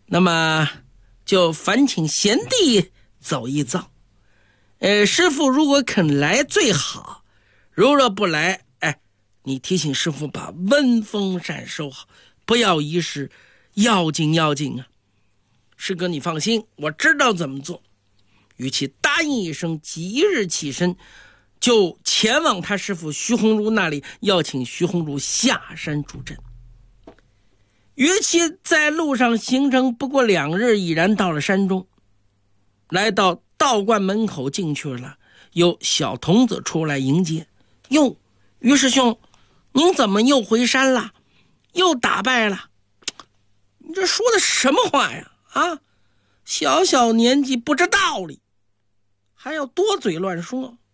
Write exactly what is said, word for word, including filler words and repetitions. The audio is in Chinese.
那么就烦请贤弟走一遭。呃，师傅如果肯来最好，如若不来，哎，你提醒师傅把温风扇收好，不要一时，要紧要紧啊。师哥你放心，我知道怎么做。与其答应一声，即日起身就前往他师傅徐鸿儒那里，要请徐鸿儒下山助阵。于其在路上行程不过两日，已然到了山中，来到道观门口进去了，有小童子出来迎接。哟，于师兄，您怎么又回山了？又打败了？你这说的什么话呀？啊，小小年纪不知道理，还要多嘴乱说。